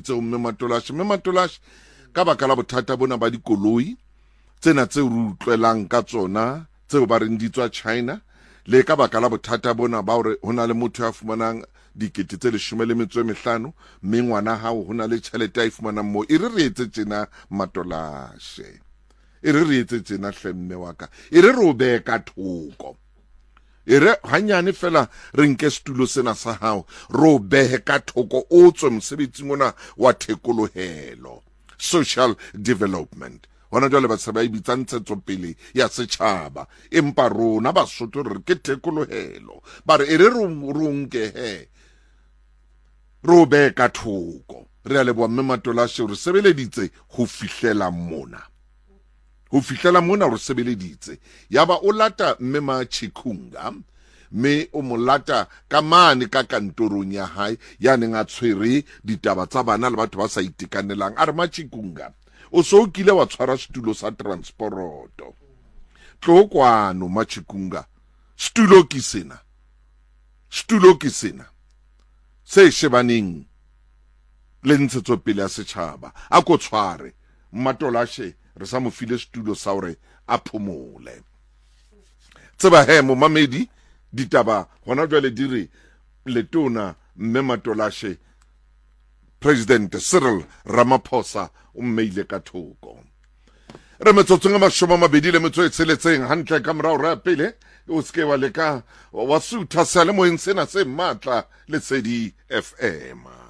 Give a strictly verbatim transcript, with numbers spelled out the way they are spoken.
tseo mme Matolash mme Matolash ka baka la bothata bona ba dikoloi tsena tse re utlwelang ka tsona tseo ba reng di tswa China le ka baka la bothata bona ba hore hona le motho ya fumanang dikete tse leshome le metso e mehlano mme ngwana hao hona le tjhelete a ifumanang mo e re re etse tsena Matolash e re re etse tsena hlemme wa ka e re ro be ka thoko e re hanyane fela re nke stulo sena sa hao ro behe ka thoko o tswe mosebetsing ona wa thekolohelo social development hona jwale ba tsaba e bitsang ntshetsopele ya setjhaba empa rona Basotho re ke thekolohelo ba re e re ronke he ro be ka thoko re a leboha mme Matolash re sebeleditse ho fihlela mona ho fihlela mona re sebeleditse yaba o lata mme Machikunga me o molata ka mane ka kantorong ya hae ya neng a tshwere ditaba tsa bana le batho ba sa itekanelang a re Machikunga o so kile wa tshwara stulo sa transporoto tlokwano Machikunga stulo ke sena stulo ke sena se shebaneng le ntshetsopele ya setjhaba a ko tshware Matolash re sa mo file stulo sa hore a phomole tseba he mo mamedi ditaba hona jwale dire letona mme Matolash President Cyril Ramaphosa o mmeile ka thoko re metsotsong a mashome a mabedi le metso e tsheletseng hantle ka morao re pele o ske wa leka wa sutha sa le moeng sena se matla le Lesedi F M.